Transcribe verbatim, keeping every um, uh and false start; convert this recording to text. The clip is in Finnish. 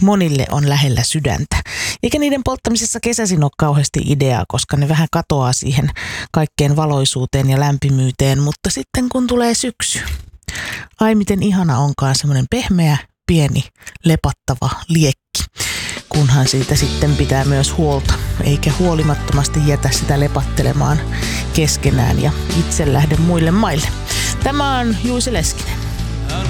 monille on lähellä sydäntä. Eikä niiden polttamisessa kesäisin ole kauheasti ideaa, koska ne vähän katoaa siihen kaikkeen valoisuuteen ja lämpimyyteen, mutta sitten kun tulee syksy, ai miten ihana onkaan semmoinen pehmeä, pieni, lepattava liekki, kunhan siitä sitten pitää myös huolta, eikä huolimattomasti jätä sitä lepattelemaan keskenään ja itse lähde muille maille. Tämä on Juise Leskinen.